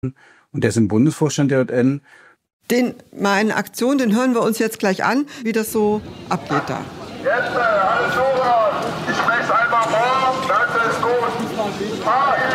Und der ist im Bundesvorstand der JN. Den mal eine Aktion, den hören wir uns jetzt gleich an, wie das so abgeht da. Jetzt, alle Zuhörer, ich spreche es einfach vor, das ist gut.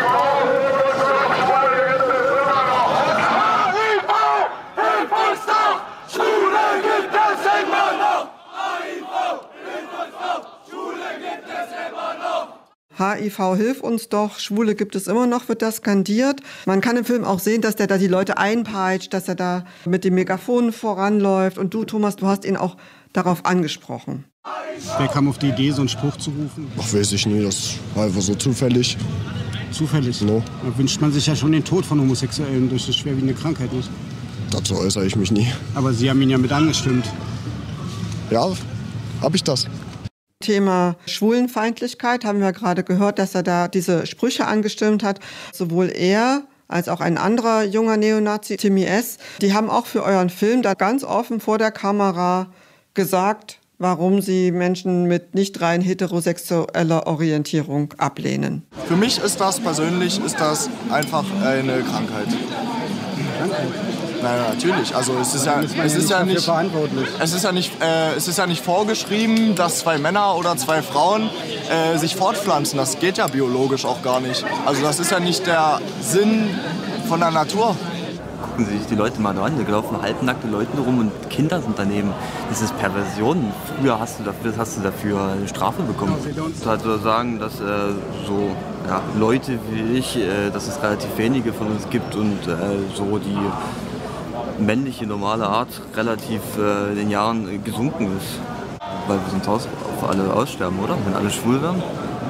Hilf uns doch! Schule gibt es immer noch! Hilf uns doch! Schule gibt es immer noch! HIV, hilf uns doch, Schwule gibt es immer noch, wird das skandiert. Man kann im Film auch sehen, dass der da die Leute einpeitscht, dass er da mit dem Megafon voranläuft. Und du, Thomas, du hast ihn auch darauf angesprochen. Wer kam auf die Idee, so einen Spruch zu rufen? Ach, weiß ich nie, das war einfach so zufällig. Zufällig? No. Da wünscht man sich ja schon den Tod von Homosexuellen durch eine schwerwiegende Krankheit, nicht? Dazu äußere ich mich nie. Aber Sie haben ihn ja mit angestimmt. Ja, hab ich das. Thema Schwulenfeindlichkeit haben wir gerade gehört, dass er da diese Sprüche angestimmt hat. Sowohl er als auch ein anderer junger Neonazi, Timmy S., die haben auch für euren Film da ganz offen vor der Kamera gesagt, warum sie Menschen mit nicht rein heterosexueller Orientierung ablehnen. Für mich ist das persönlich einfach eine Krankheit. Naja, natürlich. Also es ist ja nicht vorgeschrieben, dass zwei Männer oder zwei Frauen sich fortpflanzen. Das geht ja biologisch auch gar nicht. Also das ist ja nicht der Sinn von der Natur. Gucken Sie sich die Leute mal an, da laufen halbnackte Leute rum und Kinder sind daneben. Das ist Perversion. Früher hast du dafür eine Strafe bekommen. Ich würde sagen, dass Leute wie ich, dass es relativ wenige von uns gibt und so die männliche, normale Art relativ in den Jahren gesunken ist. Weil wir sonst auf alle aussterben, oder? Wenn alle schwul werden.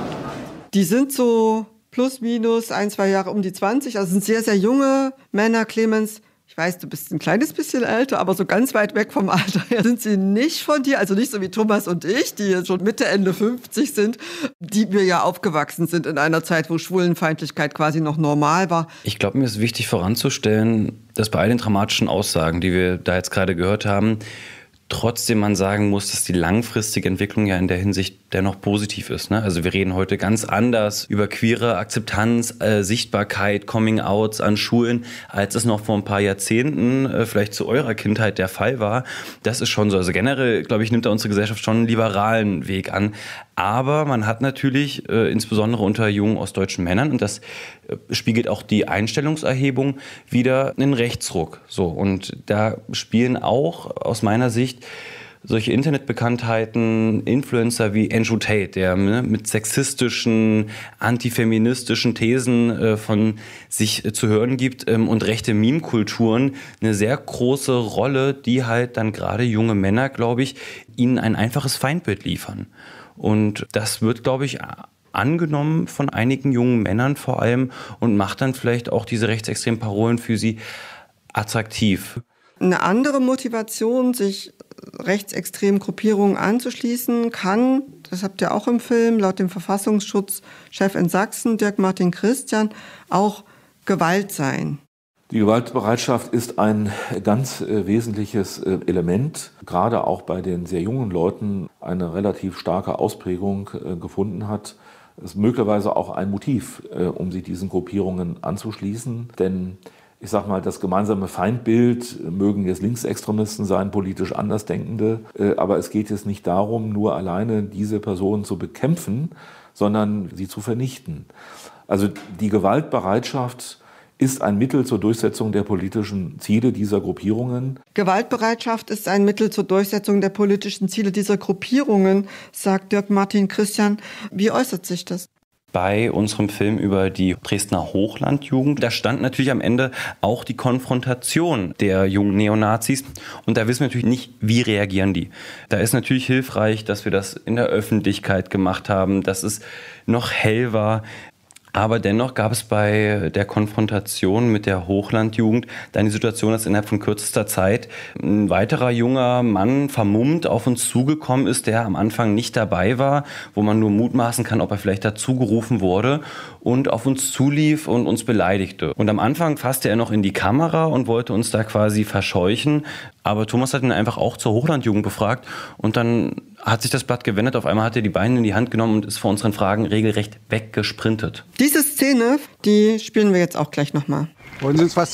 Die sind so plus minus 1-2 Jahre um die 20, also sind sehr, sehr junge Männer. Clemens, ich weiß, du bist ein kleines bisschen älter, aber so ganz weit weg vom Alter her sind sie nicht von dir, also nicht so wie Thomas und ich, die jetzt schon Mitte, Ende 50 sind, die wir ja aufgewachsen sind in einer Zeit, wo Schwulenfeindlichkeit quasi noch normal war. Ich glaube, mir ist wichtig voranzustellen, dass bei all den dramatischen Aussagen, die wir da jetzt gerade gehört haben, trotzdem man sagen muss, dass die langfristige Entwicklung ja in der Hinsicht dennoch positiv ist. Ne? Also wir reden heute ganz anders über queere Akzeptanz, Sichtbarkeit, Coming-Outs an Schulen, als es noch vor ein paar Jahrzehnten vielleicht zu eurer Kindheit der Fall war. Das ist schon so. Also generell, glaube ich, nimmt da unsere Gesellschaft schon einen liberalen Weg an. Aber man hat natürlich, insbesondere unter jungen ostdeutschen Männern, und das spiegelt auch die Einstellungserhebung wieder, einen Rechtsruck. So, und da spielen auch aus meiner Sicht solche Internetbekanntheiten, Influencer wie Andrew Tate, der mit sexistischen, antifeministischen Thesen von sich zu hören gibt, und rechte Meme-Kulturen eine sehr große Rolle, die halt dann gerade junge Männer, glaube ich, ihnen ein einfaches Feindbild liefern. Und das wird, glaube ich, angenommen von einigen jungen Männern vor allem und macht dann vielleicht auch diese rechtsextremen Parolen für sie attraktiv. Eine andere Motivation, sich rechtsextremen Gruppierungen anzuschließen, kann, das habt ihr auch im Film, laut dem Verfassungsschutzchef in Sachsen, Dirk-Martin Christian, auch Gewalt sein. Die Gewaltbereitschaft ist ein ganz wesentliches Element, gerade auch bei den sehr jungen Leuten eine relativ starke Ausprägung gefunden hat. Es ist möglicherweise auch ein Motiv, um sich diesen Gruppierungen anzuschließen, denn ich sag mal, das gemeinsame Feindbild mögen jetzt Linksextremisten sein, politisch Andersdenkende, aber es geht jetzt nicht darum, nur alleine diese Personen zu bekämpfen, sondern sie zu vernichten. Also die Gewaltbereitschaft ist ein Mittel zur Durchsetzung der politischen Ziele dieser Gruppierungen. Gewaltbereitschaft ist ein Mittel zur Durchsetzung der politischen Ziele dieser Gruppierungen, sagt Dirk-Martin Christian. Wie äußert sich das? Bei unserem Film über die Dresdner Hochlandjugend, da stand natürlich am Ende auch die Konfrontation der jungen Neonazis. Und da wissen wir natürlich nicht, wie reagieren die. Da ist natürlich hilfreich, dass wir das in der Öffentlichkeit gemacht haben, dass es noch hell war. Aber dennoch gab es bei der Konfrontation mit der Hochlandjugend dann die Situation, dass innerhalb von kürzester Zeit ein weiterer junger Mann vermummt auf uns zugekommen ist, der am Anfang nicht dabei war, wo man nur mutmaßen kann, ob er vielleicht dazu gerufen wurde und auf uns zulief und uns beleidigte. Und am Anfang fasste er noch in die Kamera und wollte uns da quasi verscheuchen. Aber Thomas hat ihn einfach auch zur Hochlandjugend befragt und dann hat sich das Blatt gewendet. Auf einmal hat er die Beine in die Hand genommen und ist vor unseren Fragen regelrecht weggesprintet. Diese Szene, die spielen wir jetzt auch gleich nochmal. Wollen Sie uns was